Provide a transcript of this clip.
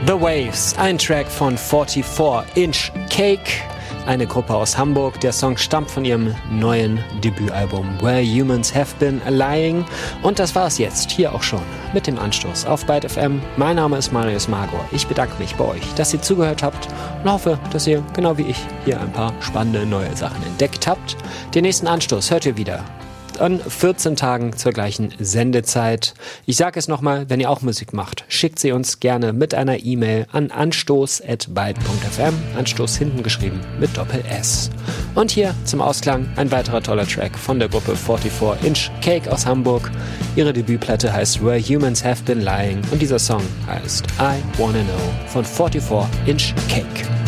The Waves, ein Track von 44 Cake, eine Gruppe aus Hamburg. Der Song stammt von ihrem neuen Debütalbum Where Humans Have Been Lying. Und das war's jetzt, hier auch schon, mit dem Anstoß auf Byte FM. Mein Name ist Marius Magor. Ich bedanke mich bei euch, dass ihr zugehört habt und hoffe, dass ihr, genau wie ich, hier ein paar spannende neue Sachen entdeckt habt. Den nächsten Anstoß hört ihr wieder an 14 Tagen zur gleichen Sendezeit. Ich sage es nochmal, wenn ihr auch Musik macht, schickt sie uns gerne mit einer E-Mail an anstoß@byte.fm, Anstoß hinten geschrieben mit Doppel-S. Und hier zum Ausklang ein weiterer toller Track von der Gruppe 44 Cake aus Hamburg. Ihre Debütplatte heißt Where Humans Have Been Lying und dieser Song heißt I Wanna Know von 44 Cake.